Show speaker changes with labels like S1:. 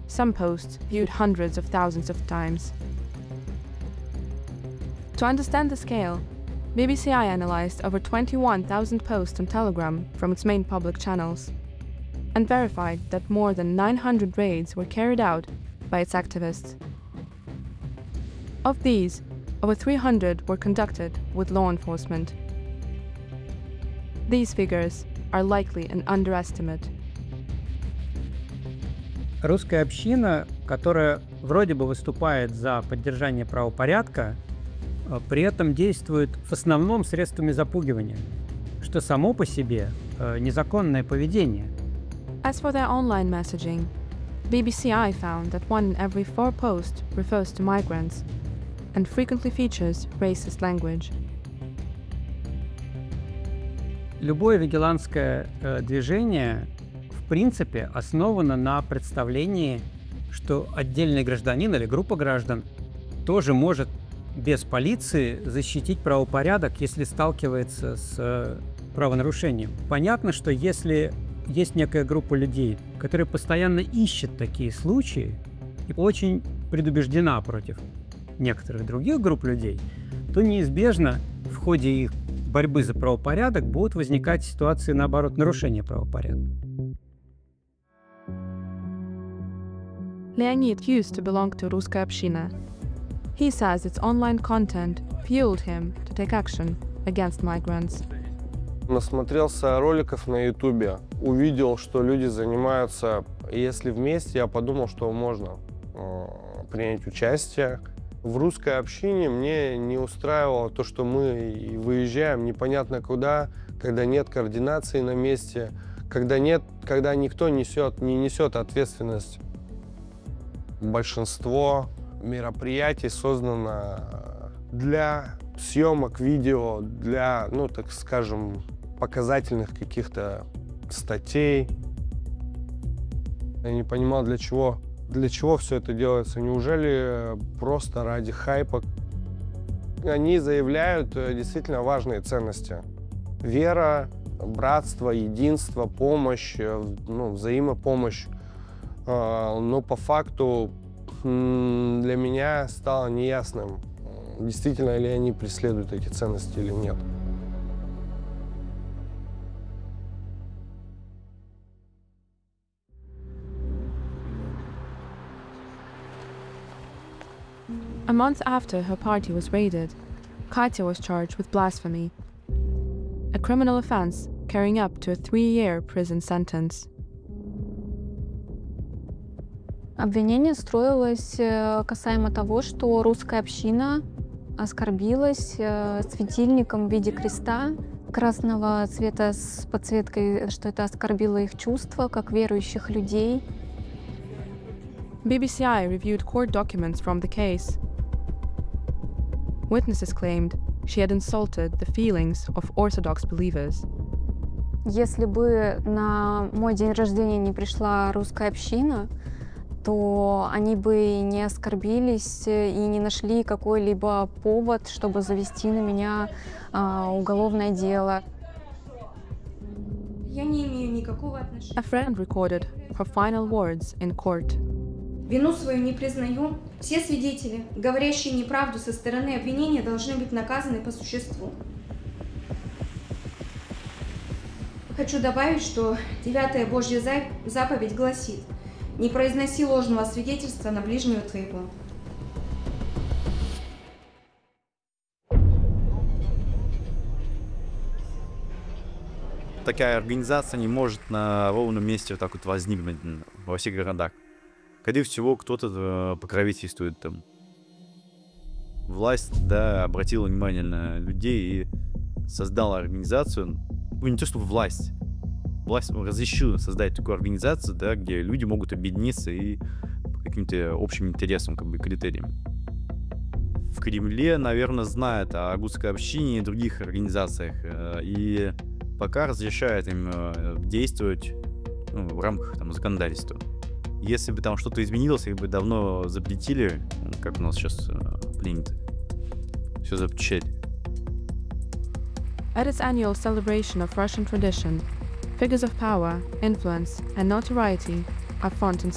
S1: some posts viewed hundreds of thousands of times. To understand the scale, BBCI analyzed over 21,000 posts on Telegram from its main public channels and verified that more than 900 raids were carried out by its activists. Of these, over 300 were conducted with law enforcement. These figures are likely an underestimate.
S2: Русская община, которая вроде бы выступает за поддержание правопорядка, при этом действует в основном средствами запугивания, что само по себе незаконное поведение.
S1: As for their online messaging, BBCI found that 1 in every 4 posts refers to migrants and frequently features racist language.
S2: Любое вигилантское движение, в принципе, основано на представлении, что отдельный гражданин или группа граждан тоже может без полиции защитить правопорядок, если сталкивается с правонарушением. Понятно, что если есть некая группа людей, которая постоянно ищет такие случаи и очень предубеждена против некоторых других групп людей, то неизбежно в ходе их борьбы за правопорядок будут возникать ситуации, наоборот, нарушения правопорядка.
S1: Leonid used to belong to Ruskaya Община. He says its online content fueled him to take action against migrants.
S3: Насмотрелся роликов на Ютубе, увидел, что люди занимаются, если вместе, я подумал, что можно принять участие. В русской общине мне не устраивало то, что мы выезжаем непонятно куда, когда нет координации на месте, когда никто не несет ответственность. Большинство мероприятий создано для съемок видео, для, так скажем, показательных каких-то статей. Я не понимал, для чего все это делается. Неужели просто ради хайпа? Они заявляют действительно важные ценности. Вера, братство, единство, помощь, взаимопомощь. Но по факту для меня стало неясным, действительно ли они преследуют эти ценности или нет.
S1: A month after her party was raided, Katya was charged with blasphemy, a criminal offense carrying up to a 3-year prison sentence.
S4: Обвинение строилось касаемо того, что русская община оскорбилась светильником в виде креста красного цвета с подсветкой, что это оскорбило их чувства как верующих людей.
S1: BBCI reviewed court documents from the case. Witnesses claimed she had insulted the feelings of Orthodox believers.
S4: Если бы на мой день рождения не пришла русская община, то они бы не оскорбились и не нашли какой-либо повод, чтобы завести на меня уголовное дело.
S5: Я не имею никакого отношения.
S1: A friend recorded her final words in court.
S5: Вину свою не признаю. Все свидетели, говорящие неправду со стороны обвинения, должны быть наказаны по существу. Хочу добавить, что 9-я Божья заповедь гласит: «Не произноси ложного свидетельства на ближнего твоего».
S6: Такая организация не может на ровном месте вот так вот возникнуть во всех городах. Скорее всего, кто-то покровительствует там. Власть, обратила внимание на людей и создала организацию. Ну, не то чтобы власть разрешила создать такую организацию, где люди могут объединиться и по каким-то общим интересам, критериям. В Кремле, наверное, знают о русской общине и других организациях, и пока разрешают им действовать в рамках законодательства. Если бы там что-то изменилось, их бы давно запретили, как у нас сейчас принято. Все запрещать.
S1: At its annual celebration of Russian tradition, figures of power, influence, and notoriety are front and